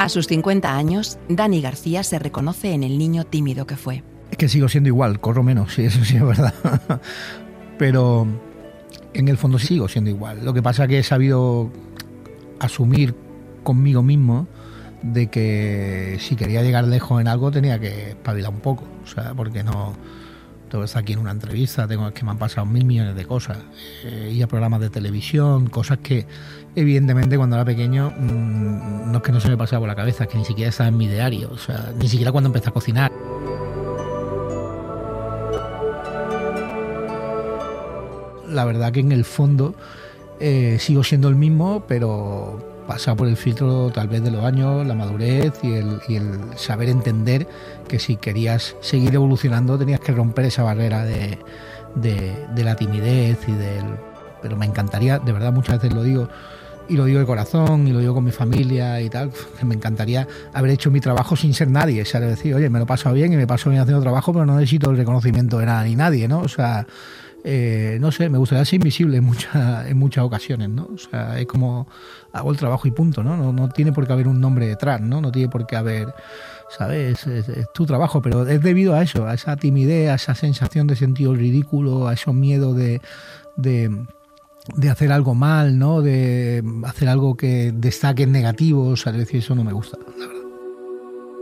A sus 50 años, Dani García se reconoce en el niño tímido que fue. Es que sigo siendo igual, corro menos, sí, eso sí es verdad. Pero en el fondo sigo siendo igual. Lo que pasa es que he sabido asumir conmigo mismo de que si quería llegar lejos en algo tenía que espabilar un poco. O sea, porque no... Tengo que estar aquí en una entrevista, que me han pasado 1.000 millones de cosas. Ir a programas de televisión, cosas que evidentemente cuando era pequeño no es que no se me pasaba por la cabeza, es que ni siquiera estaba en mi diario. O sea, ni siquiera cuando empecé a cocinar. La verdad que en el fondo sigo siendo el mismo, pero pasado por el filtro tal vez de los años, la madurez y el saber entender que si querías seguir evolucionando tenías que romper esa barrera de la timidez pero me encantaría, de verdad muchas veces lo digo, y lo digo de corazón, y lo digo con mi familia y tal, que me encantaría haber hecho mi trabajo sin ser nadie, o sea, decir, oye, me lo he pasado bien y me paso bien haciendo trabajo, pero no necesito el reconocimiento de nada ni nadie, ¿no? O sea, no sé, me gustaría ser invisible en muchas ocasiones, ¿no? O sea, es como hago el trabajo y punto, ¿no? No tiene por qué haber un nombre detrás, ¿no? No tiene por qué haber, ¿sabes? Es tu trabajo, pero es debido a eso, a esa timidez, a esa sensación de sentido ridículo, a esos miedos de hacer algo mal, ¿no? De hacer algo que destaque en negativo, o sea, es decir, eso no me gusta, la verdad.